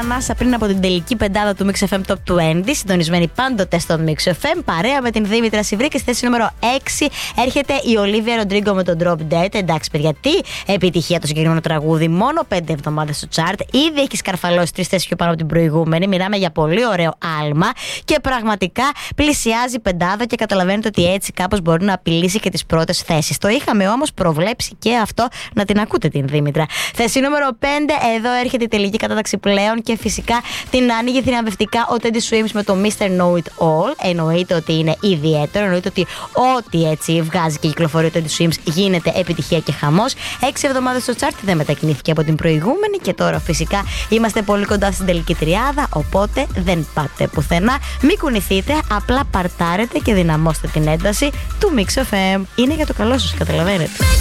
ανάσα πριν από την τελική πεντάδα του Mix FM Top 20. Συντονισμένη πάντοτε στο Mix FM. Παρέα με την Δήμητρα Σιβρή. Και στη θέση νούμερο 6 έρχεται η Ολίβια Ροντρίγκο με τον Drop Dead. Εντάξει, παιδιά, τι επιτυχία το συγκεκριμένο τραγούδι. Μόνο 5 εβδομάδες στο chart. Ήδη έχει σκαρφαλώσει 3 θέσεις πιο πάνω από την προηγούμενη. Μιλάμε για πολύ ωραίο άλμα. Και πραγματικά πλησιάζει πεντάδα και καταλαβαίνετε ότι έτσι κάπως μπορεί να απειλήσει και τις πρώτες θέσεις. Το είχαμε όμως προβλέψει και αυτό, να την ακούτε την Δήμητρα. Θέση νούμερο 5, εδώ έρχεται η τελική κατάταξη πλέον και φυσικά την άνοιγε θριαμβευτικά ο Teddy Swims με το Mr. Know It All. Εννοείται ότι είναι ιδιαίτερο, εννοείται ότι ό,τι έτσι βγάζει και κυκλοφορεί ο Teddy Swims γίνεται επιτυχία και χαμός. 6 εβδομάδες στο chart, δεν μετακινήθηκε από την προηγούμενη και τώρα φυσικά είμαστε πολύ κοντά στην τελική τριάδα, οπότε δεν πάτε πουθενά. Μην κουνηθείτε, απλά παρτάρετε και δυναμώστε την ένταση του Mix FM. Είναι για το καλό σας, καταλαβαίνετε.